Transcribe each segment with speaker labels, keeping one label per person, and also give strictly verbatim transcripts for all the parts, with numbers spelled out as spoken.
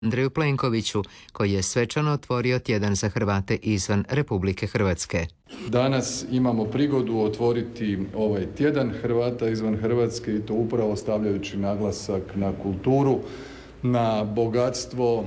Speaker 1: Andreju Plenkoviću, koji je svečano otvorio tjedan za Hrvate izvan Republike Hrvatske.
Speaker 2: Danas imamo prigodu otvoriti ovaj tjedan Hrvata izvan Hrvatske i to upravo stavljajući naglasak na kulturu, na bogatstvo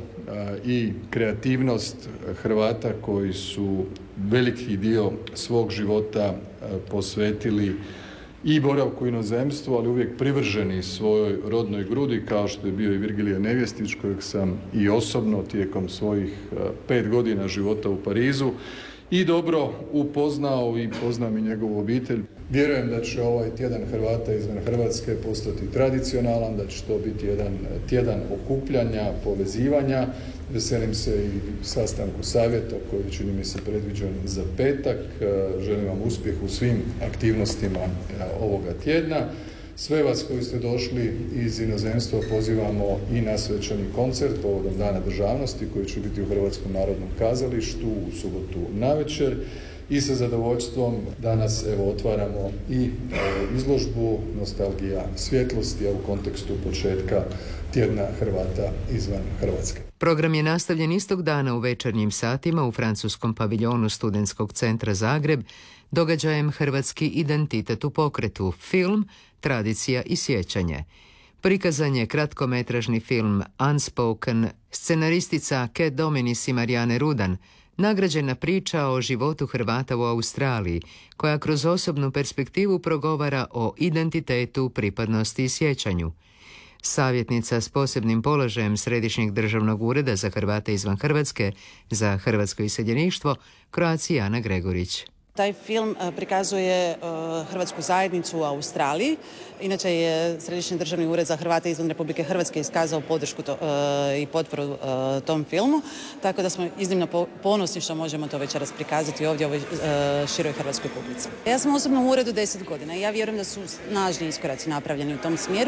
Speaker 2: i kreativnost Hrvata koji su veliki dio svog života posvetili i boravku u inozemstvu, ali uvijek privrženi svojoj rodnoj grudi, kao što je bio i Virgilije Nevjestić, kojeg sam i osobno tijekom svojih pet godina života u Parizu i dobro upoznao i poznam i njegovu obitelj. Vjerujem da će ovaj tjedan Hrvata izvan Hrvatske postati tradicionalan, da će to biti jedan tjedan okupljanja, povezivanja. Veselim se i sastanku savjeta koji čini mi se predviđen za petak. Želim vam uspjeh u svim aktivnostima ovoga tjedna. Sve vas koji ste došli iz inozemstva pozivamo i na svečani koncert povodom Dana državnosti koji će biti u Hrvatskom narodnom kazalištu u subotu navečer. I sa zadovoljstvom danas evo otvaramo i izložbu Nostalgija svjetlosti, a u kontekstu početka tjedna Hrvata izvan Hrvatske.
Speaker 1: Program je nastavljen istog dana u večernjim satima u francuskom paviljonu Studentskog centra Zagreb događajem Hrvatski identitet u pokretu, film, tradicija i sjećanje. Prikazan je kratkometražni film Unspoken, scenaristica Kat Dominis i Marijane Rudan, nagrađena priča o životu Hrvata u Australiji, koja kroz osobnu perspektivu progovara o identitetu, pripadnosti i sjećanju. Savjetnica s posebnim položajem Središnjeg državnog ureda za Hrvate izvan Hrvatske za hrvatsko iseljeništvo, Kroacijana Gregorić.
Speaker 3: Taj film prikazuje hrvatsku zajednicu u Australiji. Inače je Središnji državni ured za Hrvate izvan Republike Hrvatske iskazao podršku to, i potporu tom filmu, tako da smo iznimno ponosni što možemo to večeras prikazati ovdje ovoj široj hrvatskoj publici. Ja sam osobno u uredu deset godina i ja vjerujem da su snažni iskoraci napravljeni u tom smjeru.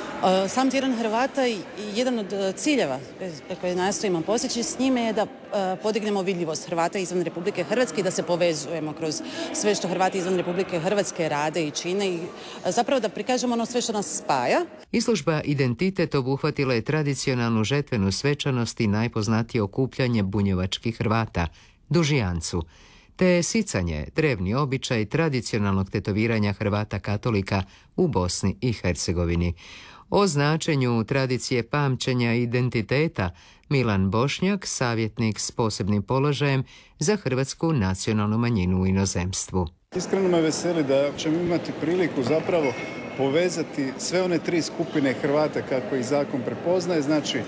Speaker 3: Sam tjedan Hrvata i jedan od ciljeva koje nastojimo postići s njime je da podignemo vidljivost Hrvata izvan Republike Hrvatske i da se povezujemo kroz sve što Hrvati izvan Republike Hrvatske rade i čine i zapravo da prikažemo ono sve što nas spaja.
Speaker 1: Izložba Identitet obuhvatila je tradicionalnu žetvenu svečanost i najpoznatije okupljanje bunjevačkih Hrvata, Dužijancu, te sicanje, drevni običaj tradicionalnog tetoviranja Hrvata katolika u Bosni i Hercegovini. O značenju tradicije pamćenja i identiteta Milan Bošnjak, savjetnik s posebnim položajem za hrvatsku nacionalnu manjinu u inozemstvu.
Speaker 4: Iskreno me veseli da ćemo imati priliku zapravo povezati sve one tri skupine Hrvata kako ih zakon prepoznaje, znači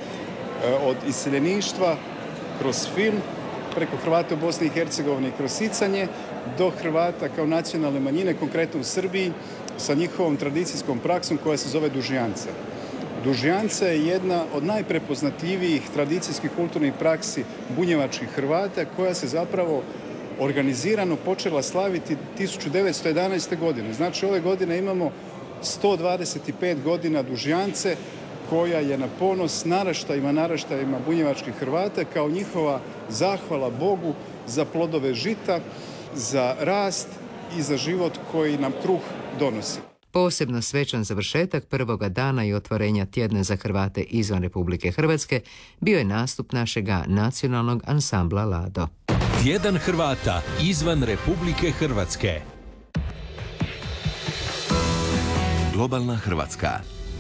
Speaker 4: od iseljeništva kroz film, preko Hrvata u Bosni i Hercegovini kroz sicanje, do Hrvata kao nacionalne manjine, konkretno u Srbiji, sa njihovom tradicijskom praksom koja se zove Dužijance. Dužijance je jedna od najprepoznatljivijih tradicijskih kulturnih praksi bunjevačkih Hrvata koja se zapravo organizirano počela slaviti tisuću devetsto jedanaeste. godine. Znači ove godine imamo sto dvadeset pet godina Dužijance koja je na ponos naraštajima, naraštajima bunjevačkih Hrvata kao njihova zahvala Bogu za plodove žita, za rast i za život koji nam kruh donosi.
Speaker 1: Posebno svečan završetak prvoga dana i otvorenja tjedna za Hrvate izvan Republike Hrvatske bio je nastup našega nacionalnog ansambla Lado.
Speaker 5: Tjedan Hrvata izvan Republike Hrvatske. Globalna Hrvatska.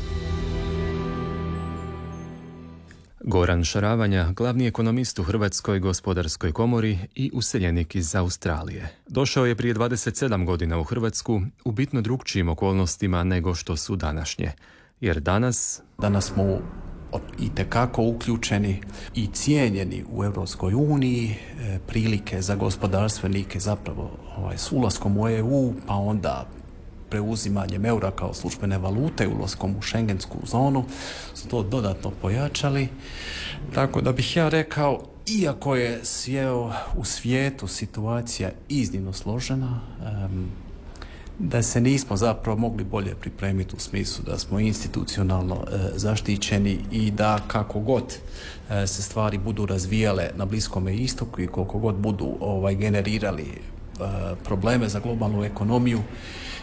Speaker 6: Goran Šaravanja, glavni ekonomist u Hrvatskoj gospodarskoj komori i useljenik iz Australije. Došao je prije dvadeset sedam godina u Hrvatsku u bitno drukčijim okolnostima nego što su današnje. Jer danas...
Speaker 7: Danas smo itekako uključeni i cijenjeni u Europskoj uniji, prilike za gospodarstvenike zapravo ovaj, s ulaskom u E U, pa onda preuzimanjem eura kao službene valute, ulaskom u šengensku zonu, su to dodatno pojačali. Tako da bih ja rekao, iako je sveo u svijetu situacija iznimno složena, um, da se nismo zapravo mogli bolje pripremiti u smislu da smo institucionalno uh, zaštićeni i da kako god uh, se stvari budu razvijale na Bliskome istoku i koliko god budu ovaj, generirali uh, probleme za globalnu ekonomiju,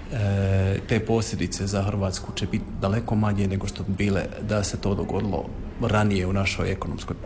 Speaker 7: te posljedice za Hrvatsku će biti daleko manje nego što bi bile da se to dogodilo ranije u našoj ekonomskoj